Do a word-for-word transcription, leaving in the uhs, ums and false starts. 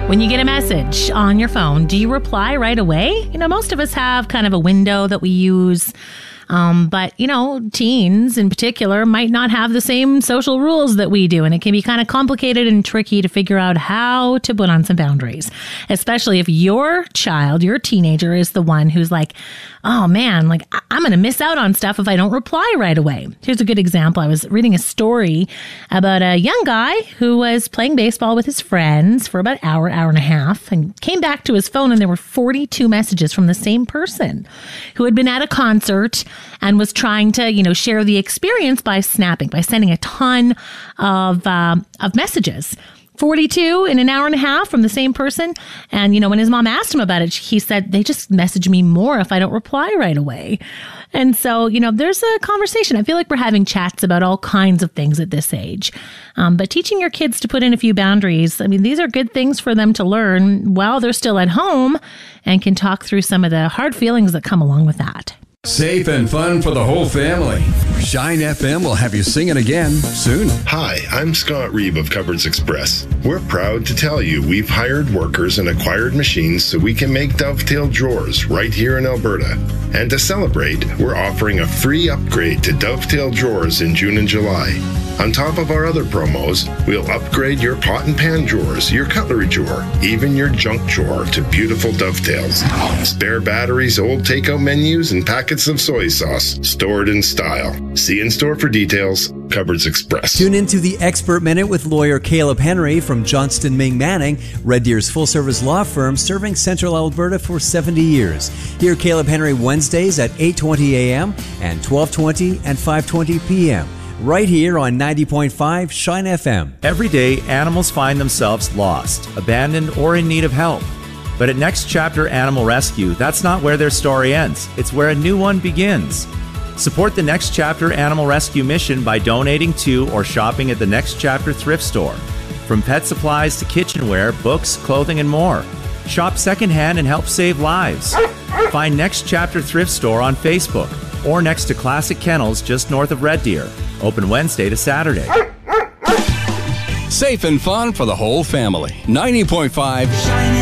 When you get a message on your phone, do you reply right away? You know, most of us have kind of a window that we use. Um, but, you know, teens in particular might not have the same social rules that we do. And it can be kind of complicated and tricky to figure out how to put on some boundaries, especially if your child, your teenager is the one who's like, oh man, like I- I'm going to miss out on stuff if I don't reply right away. Here's a good example. I was reading a story about a young guy who was playing baseball with his friends for about an hour, hour and a half, and came back to his phone and there were forty-two messages from the same person who had been at a concert and was trying to, you know, share the experience by snapping, by sending a ton of uh, of messages. forty-two in an hour and a half from the same person. And, you know, when his mom asked him about it, he said, they just message me more if I don't reply right away. And so, you know, there's a conversation. I feel like we're having chats about all kinds of things at this age. Um, but teaching your kids to put in a few boundaries, I mean, these are good things for them to learn while they're still at home and can talk through some of the hard feelings that come along with that. Safe and fun for the whole family. Shine F M will have you singing again soon. Hi, I'm Scott Reeve of Cupboards Express. We're proud to tell you we've hired workers and acquired machines so we can make dovetail drawers right here in Alberta. And to celebrate, we're offering a free upgrade to dovetail drawers in June and July. On top of our other promos, we'll upgrade your pot and pan drawers, your cutlery drawer, even your junk drawer to beautiful dovetails. Spare batteries, old takeout menus, and packets of soy sauce stored in style. See in store for details. Cupboards Express. Tune into the Expert Minute with lawyer Caleb Henry from Johnston Ming Manning, Red Deer's full-service law firm serving Central Alberta for seventy years. Hear Caleb Henry Wednesdays at eight twenty a.m. and twelve twenty and five twenty p.m. right here on ninety point five Shine F M. Every day, animals find themselves lost, abandoned, or in need of help. But at Next Chapter Animal Rescue, that's not where their story ends. It's where a new one begins. Support the Next Chapter Animal Rescue mission by donating to or shopping at the Next Chapter thrift store. From pet supplies to kitchenware, books, clothing, and more. Shop secondhand and help save lives. Find Next Chapter Thrift Store on Facebook or next to Classic Kennels just north of Red Deer. Open Wednesday to Saturday. Safe and fun for the whole family. ninety point five